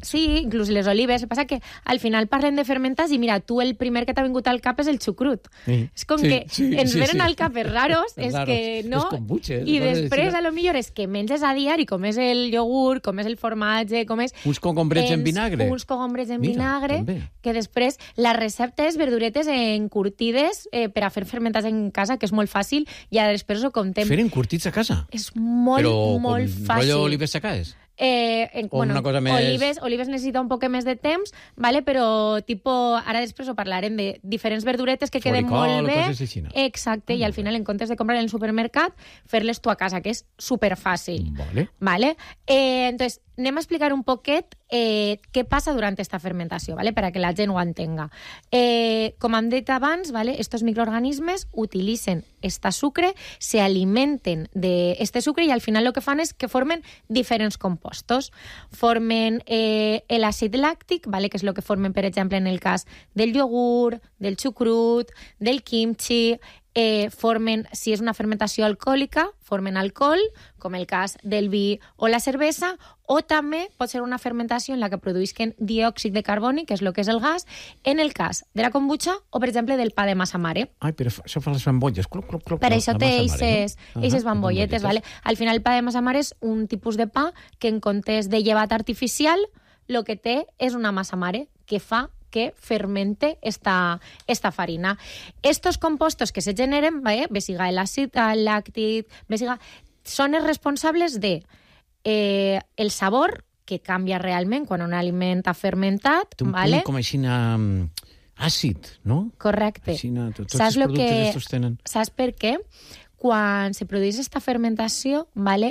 fermentats. Sí, inclús les olives. El que passa que al final parlem de fermentats i mira, tu el primer que t'ha vingut al cap és el xucrut. Sí. És com que ens venen al cap raros, és raros. que no... És kombucha. I després, a lo millor, és que menges a diari, com és el iogurt, com és el formatge, com és... Uns cogombrets en vinagre. Uns cogombrets en Mira, vinagre, també. que després la recepta és verduretes encurtides per a fer fermentats en casa, que és molt fàcil, i ara després ho contem. Fer encurtits a casa? És molt, molt fàcil. Però olives secades? Bueno, una cosa més... olives necessita un poc més de temps, vale? Però ara després ho parlarem de diferents verduretes que queden molt bé. Exacte, i al final, en comptes de comprar en el supermercat, fer-les tu a casa, que és superfàcil. Vale? Entonces, anem a explicar un poquet què passa durant esta fermentació, ¿vale? Per a que la gent ho entenga. Com hem dit abans, ¿vale? Estos microorganismes utilitzen este sucre, se alimenten de este sucre i al final el que fan és que formen diferents compostos. Formen l'àcid làctic, ¿vale? Que és el que formen, per exemple, en el cas del iogurt, del xucrut, del kimchi. Formen, si és una fermentació alcohòlica, formen alcohol, com el cas del vi o la cervesa, o també pot ser una fermentació en la que produïsquen diòxid de carboni, que és el que és el gas, en el cas de la kombucha o, per exemple, del pa de massa mare. Ai, però això fa les bambolles. Per això té aquestes bambolletes, ¿vale? Al final, el pa de massa mare és un tipus de pa que, en comptes de llevat artificial, el que té és una massa mare que fa que fermente esta farina. Estos compostos que se generen, ve siga l'àcid làctic, són els responsables de el sabor, que canvia realment quan un aliment ha fermentat. Té un punt com així àcid, no? Correcte. Tots els productes estos tenen. Saps per què? Quan se produeix esta fermentació,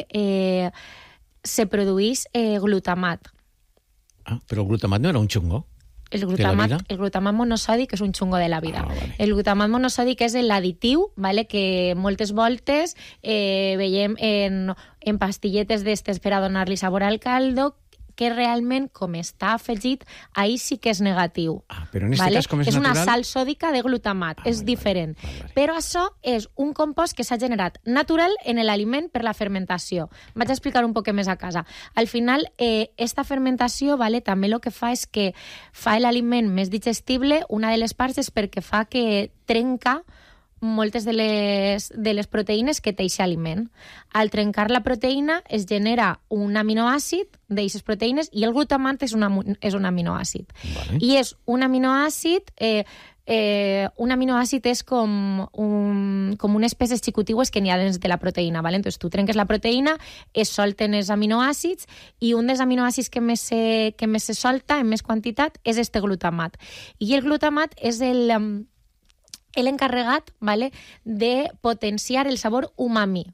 se produeix glutamat. Però el glutamat no era un xungo? El glutamat monosòdic és un xungo de la vida. Vale. El glutamat monosòdic és l'additiu, ¿vale? Que moltes voltes veiem en pastilletes d'estes per a donar-li sabor al caldo, que realment, com està afegit, ahir sí que és negatiu. Però en aquest cas, com és natural... És una sal sòdica de glutamat, és diferent. Però això és un compost que s'ha generat natural en l'aliment per la fermentació. Vaig a explicar un poc més a casa. Al final, esta fermentació, també el que fa és que fa l'aliment més digestible. Una de les parts és perquè fa que trenca moltes de les proteïnes que té aquest aliment. Al trencar la proteïna es genera un aminoàcid d'aquestes proteïnes i el glutamat és un aminoàcid. Vale. I és un aminoàcid... un aminoàcid és com unes peces xicotigues que n'hi ha dins de la proteïna, ¿vale? Entonces tu trenques la proteïna, es solten els aminoàcids i un dels aminoàcids que més se solta en més quantitat és este glutamat. I el glutamat és l'encarregat, ¿vale? De potenciar el sabor umami.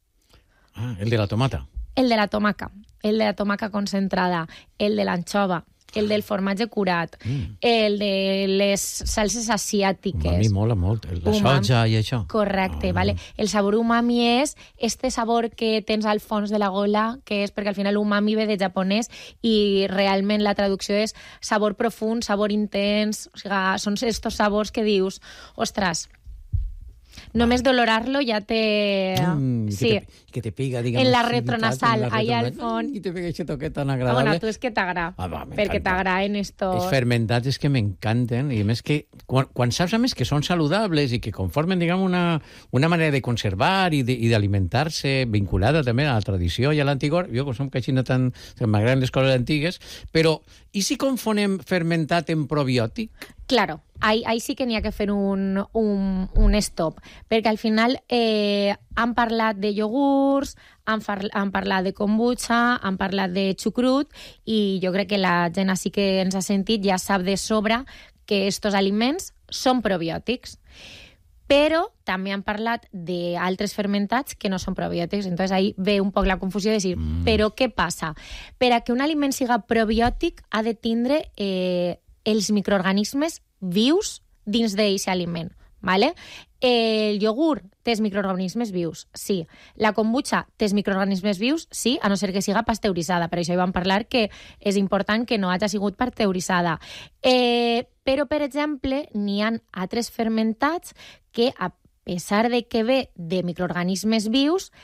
El de la tomata. El de la tomaca concentrada, el de l'anxova, el del formatge curat, el de les salses asiàtiques. Umami mola molt, la soja i això. Correcte, vale. El sabor umami és este sabor que tens al fons de la gola, que és perquè al final umami ve de japonès i realment la traducció és sabor profund, sabor intens, o sigui, són estos sabors que dius, ostres, només dolorar-lo ja té... Que te pega, diguem... En la retronasal, allà al fons. I te pega aquest toquet tan agradable. Bueno, tu és que t'agrada, perquè t'agraden estos... Els fermentats és que m'encanten, i a més que quan saps a més que són saludables i que conformen, diguem, una manera de conservar i d'alimentar-se vinculada també a la tradició i a l'antigor, jo com som caixina tan... m'agraden les coses antigues, però i si confonem fermentat en probiòtic? Claro, ahí sí que n'hi ha que fer un stop, perquè al final han parlat de iogurts, han parlat de kombucha, han parlat de xucrut, i jo crec que la gent així que ens ha sentit ja sap de sobre que estos aliments són probiòtics. Però també han parlat d'altres fermentats que no són probiòtics. Entonces ahí ve un poc la confusió de dir, però què passa? Per a que un aliment siga probiòtic ha de tindre els microorganismes vius dins d'aquest aliment. ¿Vale? El iogurt té microorganismes vius, sí. La kombucha té microorganismes vius, sí, a no ser que siga pasteuritzada. Per això hi vam parlar que és important que no hagi sigut pasteuritzada. Però, per exemple, n'hi ha altres fermentats que, a pesar de que ve de microorganismes vius,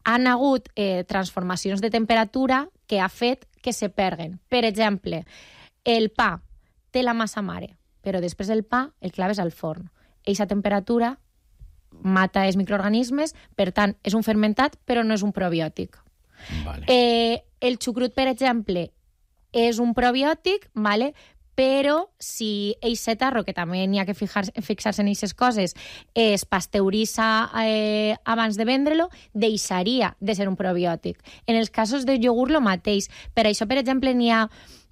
han hagut transformacions de temperatura que ha fet que se perguen. Per exemple, el pa té la massa mare, però després el pa el claves al forn. Eixa temperatura mata els microorganismes, per tant, és un fermentat, però no és un probiòtic. Vale. El xucrut, per exemple, és un probiòtic, vale? Però si eixe tarro, que també n'hi ha que fixar-se en aquestes coses, es pasteuritza abans de vendre-lo, deixaria de ser un probiòtic. En els casos de iogurt, el mateix. Per això, per exemple, n'hi ha...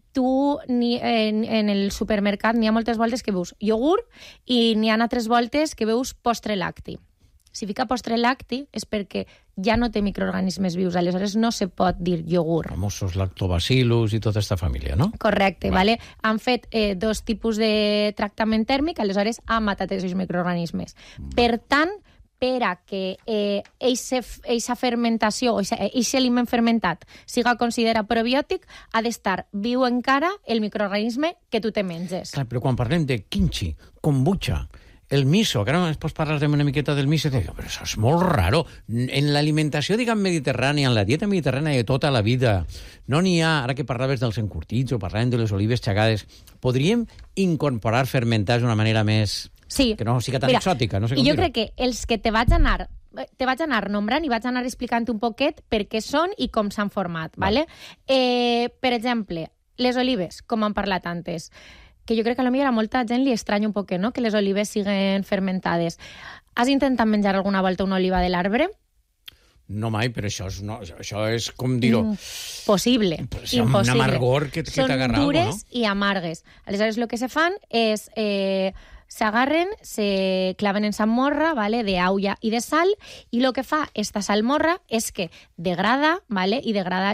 en el supermercat n'hi ha moltes voltes que veus iogurt i n'hi ha altres voltes que veus postre lacti. Si fica postre lacti és perquè ja no té microorganismes vius, aleshores no se pot dir iogurt. Famosos lactobacillus i tota aquesta família, no? Correcte, vale? Han fet 2 tipus de tractament tèrmic, aleshores han matat aquests microorganismes. Per tant, per a que eixa fermentació, eixe aliment fermentat siga considerat probiòtic, ha d'estar viu encara el microorganisme que tu te menges. Clar, però quan parlem de kimchi, kombucha, el miso, que ara ens pots parlar una miqueta del miso, però això és molt raro. En l'alimentació, diguem, mediterrània, en la dieta mediterrània de tota la vida, no n'hi ha, ara que parlaves dels encurtits o parlàvem de les olives xagades, podríem incorporar fermentats d'una manera més... Sí. Que no sigui tan exòtica, no sé com dir-ho. Jo crec que els que te vaig anar nombrant i vaig anar explicant un poquet per què són i com s'han format, vale? Per exemple, les olives, com hem parlat antes, que jo crec que potser a molta gent li estranya un poquet, no?, que les olives siguen fermentades. Has intentat menjar alguna volta una oliva de l'arbre? No mai, però això és com dir-ho... Possible. Impossible. Un amargor que t'agarra alguna cosa, no? Són dures i amargues. Aleshores, el que se fan és... s'agarren, se claven en salmorra, vale, d'aulla i de sal, i el que fa esta salmorra és que degrada, vale, i degrada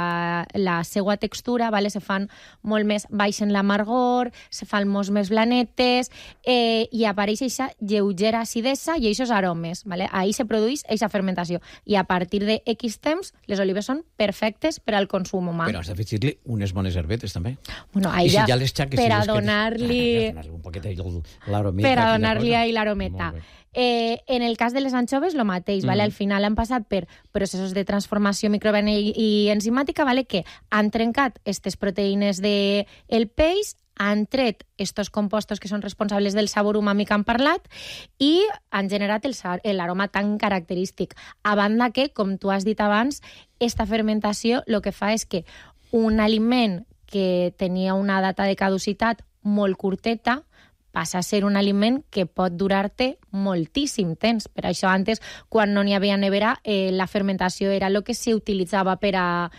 la seva textura, vale, se fan molt més, baixen l'amargor, se fan molt més blanetes, i apareix aquesta lleugera acidesa i aquests aromes, vale? Ahí se produeix aquesta fermentació, i a partir de X temps les olives són perfectes per al consum humà. Però has d'afegir-li unes bones herbetes, també. Bueno, I si ja les xaques... Per a donar-li... un poquet l'arometa. Per a donar-li ahí l'arometa. En el cas de les anchoves, el mateix, vale? Al final han passat per processos de transformació microbiana i enzimàtica, vale? Que han trencat aquestes proteïnes del peix, han tret estos compostos que són responsables del sabor umami que han parlat i han generat l'aroma tan característic. A banda que, com tu has dit abans, esta fermentació el que fa és que un aliment que tenia una data de caducitat molt curteta passa a ser un aliment que pot durar-te moltíssim temps. Per això antes, quan no n'hi havia nevera, la fermentació era el que s'utilitzava per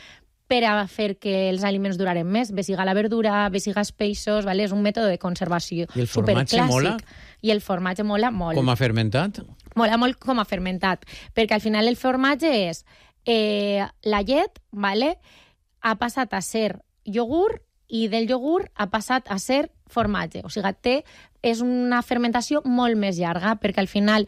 a fer que els aliments duraren més. Bé siga la verdura, bé siga els peixos, vale? És un mètode de conservació superclàssic. I el formatge mola? I el formatge mola molt. Com a fermentat? Mola molt com a fermentat, perquè al final el formatge és la llet, vale? Ha passat a ser iogurt i del iogurt ha passat a ser formatge. O sigui, és una fermentació molt més llarga, perquè al final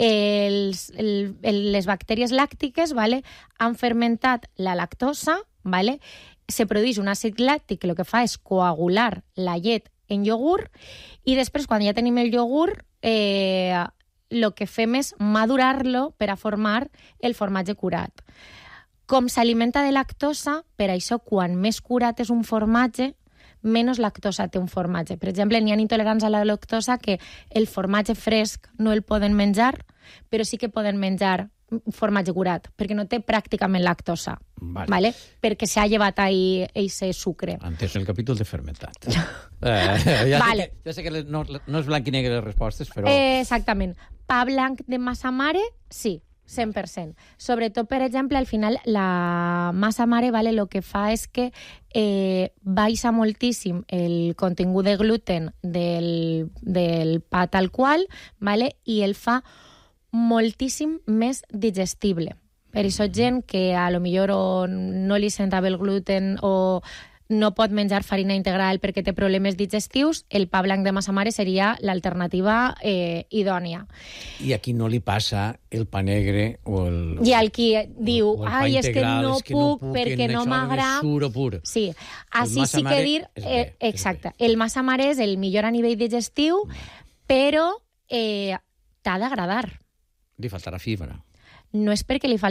les bactèries làctiques, vale, han fermentat la lactosa, vale? Se produeix un àcid làctic que el que fa és coagular la llet en iogurt i després, quan ja tenim el iogurt, el que fem és madurar-lo per a formar el formatge curat. Com s'alimenta de lactosa, per això, quan més curat és un formatge, menys lactosa té un formatge. Per exemple, n'hi ha intolerants a la lactosa que el formatge fresc no el poden menjar, però sí que poden menjar formatge curat, perquè no té pràcticament lactosa, vale? Perquè s'ha llevat ahí ese sucre. Antes el capítol de fermentat. Ja sé que no és blanc i negre les respostes, però... Exactament. Pa blanc de massa mare, sí. 100%. Sobretot, per exemple, al final la massa mare, vale, el que fa és que baixa moltíssim el contingut de gluten del pa tal qual, vale, i el fa moltíssim més digestible. Per això gent que a lo millor no li senta bé el gluten o no pot menjar farina integral perquè té problemes digestius, el pa blanc de massa mare seria l'alternativa idònia. I a qui no li passa el pa negre o el... I al qui diu, ai, és que no puc perquè no m'agrada... Suro pur. Sí, així sí que dir... Exacte, el massa mare és el millor a nivell digestiu, però t'ha d'agradar. Li faltarà fibra. No és perquè li falta